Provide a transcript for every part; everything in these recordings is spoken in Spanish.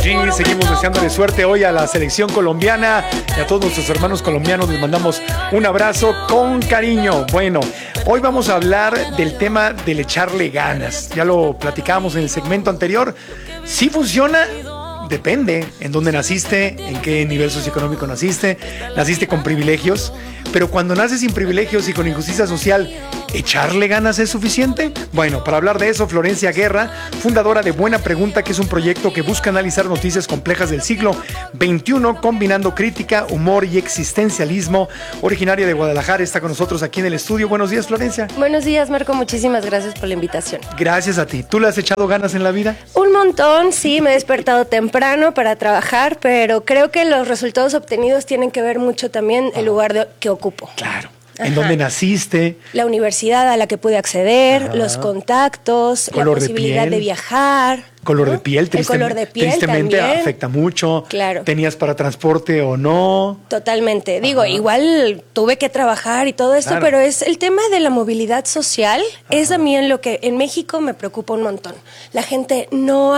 G. Seguimos deseándole suerte hoy a la selección colombiana y a todos nuestros hermanos colombianos. Les mandamos un abrazo con cariño. Bueno, hoy vamos a hablar del tema del echarle ganas. Ya lo platicábamos en el segmento anterior. ¿Sí funciona? Depende en dónde naciste, en qué nivel socioeconómico naciste con privilegios, pero cuando naces sin privilegios y con injusticia social, ¿echarle ganas es suficiente? Bueno, para hablar de eso, Florencia Guerra, fundadora de Buena Pregunta, que es un proyecto que busca analizar noticias complejas del siglo XXI, combinando crítica, humor y existencialismo. Originaria de Guadalajara, está con nosotros aquí en el estudio. Buenos días, Florencia. Buenos días, Marco. Muchísimas gracias por la invitación. Gracias a ti. ¿Tú le has echado ganas en la vida? Un montón, sí. Me he despertado temprano para trabajar, pero creo que los resultados obtenidos tienen que ver mucho también el lugar que ocupo. Claro. ¿En dónde naciste? La universidad a la que pude acceder, los contactos, la posibilidad de viajar. Color de piel, tristemente también afecta mucho. Claro. ¿Tenías para transporte o no? Totalmente. Digo, igual tuve que trabajar y todo esto, pero es el tema de la movilidad social. Es también lo que en México me preocupa un montón. La gente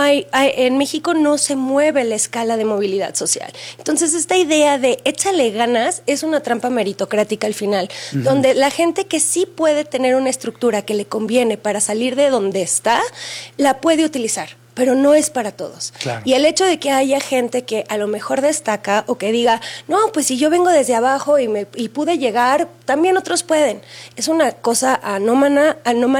en México no se mueve la escala de movilidad social. Entonces, esta idea de échale ganas es una trampa meritocrática al final, donde la gente que sí puede tener una estructura que le conviene para salir de donde está, la puede utilizar. Pero no es para todos. Claro. Y el hecho de que haya gente que a lo mejor destaca o que diga, no, pues si yo vengo desde abajo y pude llegar, también otros pueden. Es una cosa anómala,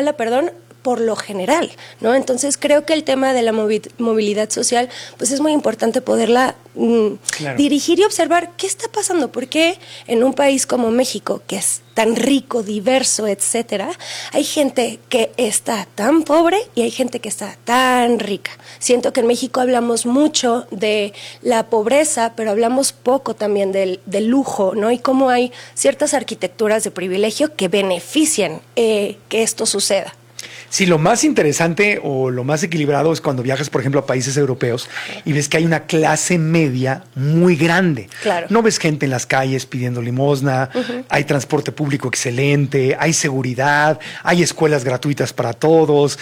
por lo general, ¿no? Entonces creo que el tema de la movilidad social, pues es muy importante poderla dirigir y observar qué está pasando, porque en un país como México, que es tan rico, diverso, etcétera, hay gente que está tan pobre y hay gente que está tan rica. Siento que en México hablamos mucho de la pobreza, pero hablamos poco también del lujo, ¿no? Y cómo hay ciertas arquitecturas de privilegio que benefician que esto suceda. Sí, lo más interesante o lo más equilibrado es cuando viajas, por ejemplo, a países europeos y ves que hay una clase media muy grande. Claro. No ves gente en las calles pidiendo limosna, hay transporte público excelente, hay seguridad, hay escuelas gratuitas para todos,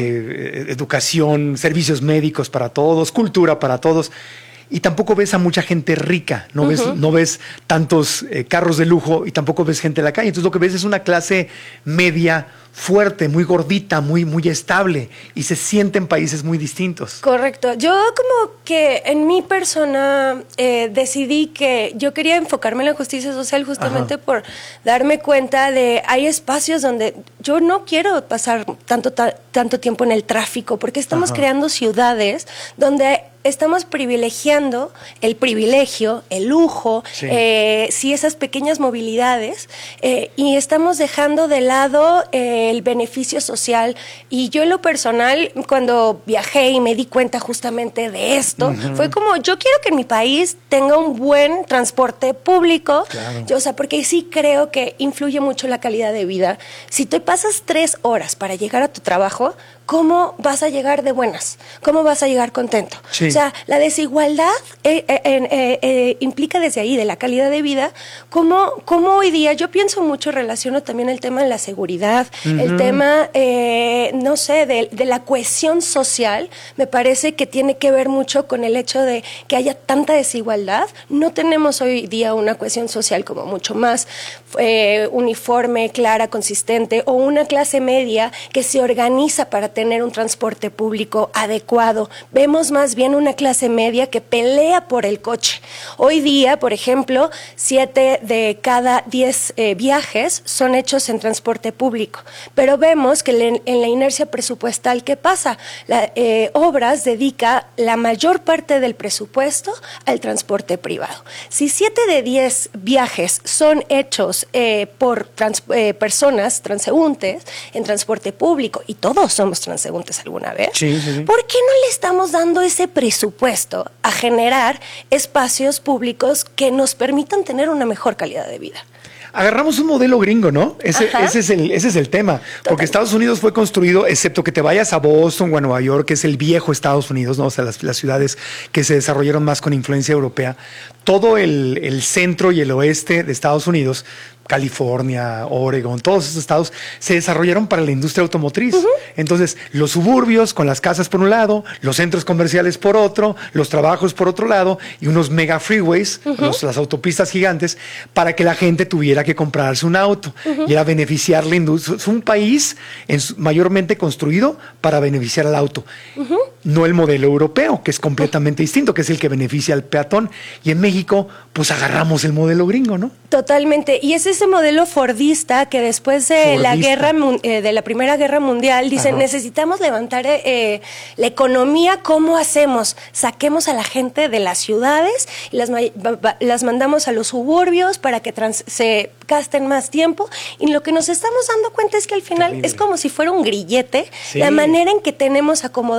educación, servicios médicos para todos, cultura para todos. Y tampoco ves a mucha gente rica, no ves tantos carros de lujo y tampoco ves gente en la calle. Entonces lo que ves es una clase media fuerte, muy gordita, muy estable, y se siente en países muy distintos. Correcto. Yo como que en mi persona decidí que yo quería enfocarme en la justicia social justamente por darme cuenta de hay espacios donde yo no quiero pasar tanto tiempo en el tráfico, porque estamos creando ciudades donde estamos privilegiando el privilegio, el lujo, sí, esas pequeñas movilidades, y estamos dejando de lado el beneficio social. Y yo en lo personal, cuando viajé y me di cuenta justamente de esto, fue como, yo quiero que en mi país tenga un buen transporte público, yo, o sea, porque sí creo que influye mucho la calidad de vida. Si te pasas 3 horas para llegar a tu trabajo, ¿cómo vas a llegar de buenas? ¿Cómo vas a llegar contento? Sí. O sea, la desigualdad implica desde ahí, de la calidad de vida, cómo hoy día, yo pienso mucho, relaciono también el tema de la seguridad, el tema, no sé, de la cohesión social. Me parece que tiene que ver mucho con el hecho de que haya tanta desigualdad. No tenemos hoy día una cohesión social como mucho más uniforme, clara, consistente, o una clase media que se organiza para tener un transporte público adecuado. Vemos más bien una clase media que pelea por el coche. Hoy día, por ejemplo, 7 de cada 10 viajes son hechos en transporte público, pero vemos que en la inercia presupuestal, ¿qué pasa? Obras dedica la mayor parte del presupuesto al transporte privado. Si 7 de 10 viajes son hechos por personas transeúntes en transporte público, y todos somos transeúntes alguna vez, ¿por qué no le estamos dando ese presupuesto a generar espacios públicos que nos permitan tener una mejor calidad de vida? Agarramos un modelo gringo, ¿no? Ese es el tema. Porque Estados Unidos fue construido, excepto que te vayas a Boston o a Nueva York, que es el viejo Estados Unidos, ¿no? O sea, las ciudades que se desarrollaron más con influencia europea. Todo el centro y el oeste de Estados Unidos California, Oregon, todos esos estados se desarrollaron para la industria automotriz. Entonces, los suburbios con las casas por un lado, los centros comerciales por otro, los trabajos por otro lado y unos mega freeways, las autopistas gigantes, para que la gente tuviera que comprarse un auto y era beneficiar la industria. Es un país mayormente construido para beneficiar al auto, no el modelo europeo, que es completamente distinto, que es el que beneficia al peatón. Y en México, pues agarramos el modelo gringo, ¿no? Totalmente. Y es ese modelo fordista que después de la Primera Guerra Mundial dicen, necesitamos levantar la economía. ¿Cómo hacemos? Saquemos a la gente de las ciudades y las mandamos a los suburbios para que se gasten más tiempo. Y lo que nos estamos dando cuenta es que al final es como si fuera un grillete, la manera en que tenemos acomodado